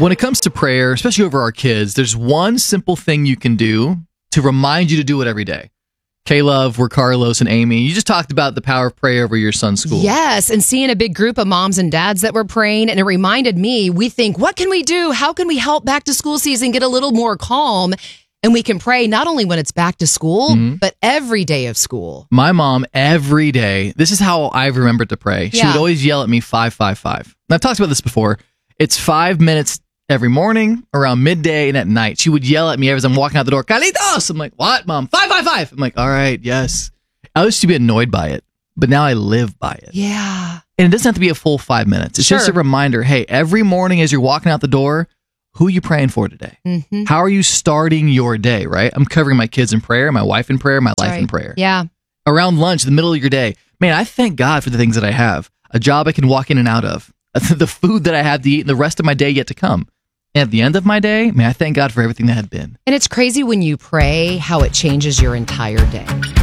When it comes to prayer, especially over our kids, there's one simple thing you can do to remind you to do it every day. K-Love, we're Carlos and Amy. You just talked about the power of prayer over your son's school. Yes, and seeing a big group of moms and dads that were praying, and it reminded me, we think, what can we do? How can we help back to school season get a little more calm? And we can pray not only when it's back to school, but every day of school. My mom, every day, this is how I've remembered to pray. She would always yell at me, 555. And I've talked about this before. It's 5 minutes every morning, around midday, and at night. She would yell at me as I'm walking out the door, Carlitos! I'm like, what, Mom? 555! I'm like, all right, yes. I used to be annoyed by it, but now I live by it. Yeah. And it doesn't have to be a full 5 minutes. It's just a reminder, hey, every morning as you're walking out the door, who are you praying for today? Mm-hmm. How are you starting your day, right? I'm covering my kids in prayer, my wife in prayer, my life in prayer. Yeah. Around lunch, the middle of your day, man, I thank God for the things that I have. A job I can walk in and out of. The food that I have to eat and the rest of my day yet to come. And at the end of my day, man, I thank God for everything that had been. And it's crazy when you pray how it changes your entire day.